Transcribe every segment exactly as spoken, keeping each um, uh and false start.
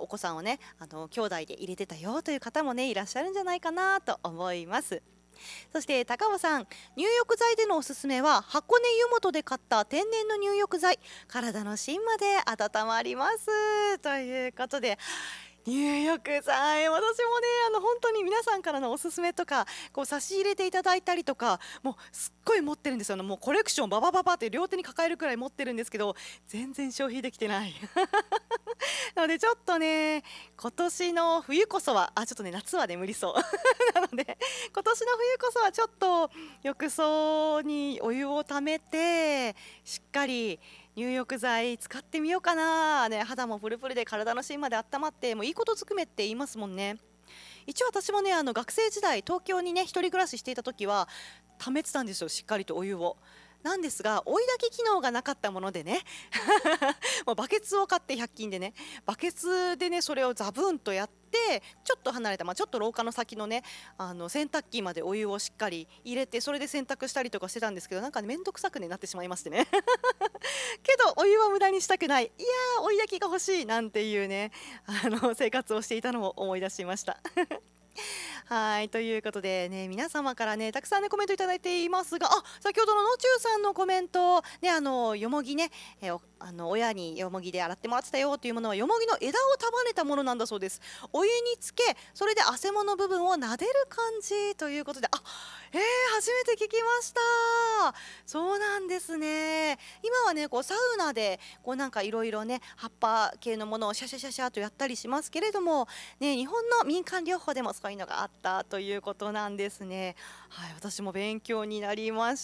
子さんをねあの兄弟で入れてたよという方もねいらっしゃるんじゃないかなと思います。そして高尾さん、入浴剤でのおすすめは箱根湯本で買った天然の入浴剤、体の芯まで温まりますということで、入浴剤、私もねあの本当に皆さんからのおすすめとかこう差し入れていただいたりとか、もうすっごい持ってるんですよ。もうコレクションババババって両手に抱えるくらい持ってるんですけど、全然消費できてないなのでちょっとね今年の冬こそはあちょっとね夏はね無理そうなので今年の冬こそはちょっと浴槽にお湯をためてしっかり入浴剤使ってみようかな、ね、肌もプルプルで体の芯まで温まってもういいことずくめって言いますもんね。一応私もねあの学生時代東京にね一人暮らししていた時は溜めてたんですよ、しっかりとお湯を。なんですが追い焚き機能がなかったものでねもうバケツを買ってひゃく均でねバケツでねそれをザブンとやってちょっと離れた、まあ、ちょっと廊下の先のねあの洗濯機までお湯をしっかり入れてそれで洗濯したりとかしてたんですけど、なんかね面倒くさく、ね、なってしまいましてねけどお湯は無駄にしたくない、いやー追い焚きが欲しいなんていうねあの生活をしていたのを思い出しましたはいということでね皆様からねたくさんねコメントいただいていますが、あ先ほどののちゅうさんのコメントねあのよもぎね、えおあの親によもぎで洗ってもらってたよというものはよもぎの枝を束ねたものなんだそうです。お湯につけそれで汗もの部分を撫でる感じということで、あえー、初めて聞きました。そうなんですね。今はねこうサウナでこうなんかいろいろね葉っぱ系のものをシャシャシャシャとやったりしますけれどもね、日本の民間療法でもそういうのがあったということなんですね。はい、私も勉強になりました。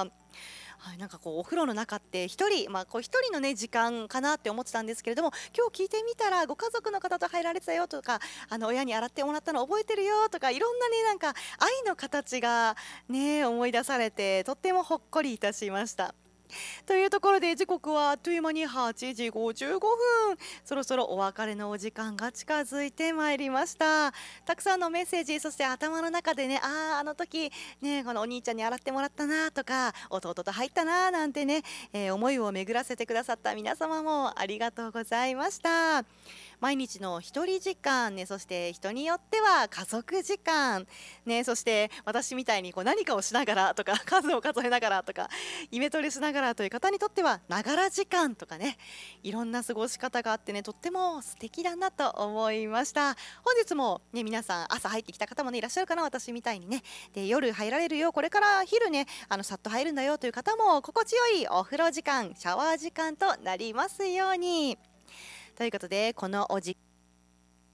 はい、なんかこうお風呂の中って一人、まあこう一人のね時間かなって思ってたんですけれども、今日聞いてみたらご家族の方と入られてたよとか、あの親に洗ってもらったの覚えてるよとか、いろんなねなんか愛の形がね思い出されてとってもほっこりいたしました。というところで時刻はあっという間にはちじごじゅうごふん、そろそろお別れのお時間が近づいてまいりました。たくさんのメッセージ、そして頭の中でねあああの時ねこのお兄ちゃんに洗ってもらったなとか弟と入ったななんてね、えー思いを巡らせてくださった皆様もありがとうございました。毎日の一人時間ね、そして人によっては家族時間ね、そして私みたいにこう何かをしながらとか数を数えながらとかイメトレしながらという方にとってはながら時間とかね、いろんな過ごし方があってねとっても素敵だなと思いました。本日もね皆さん朝入ってきた方もねいらっしゃるかな、私みたいにね。で夜入られるよ、これから昼ねあのさっと入るんだよという方も心地よいお風呂時間シャワー時間となりますように。ということでこのお時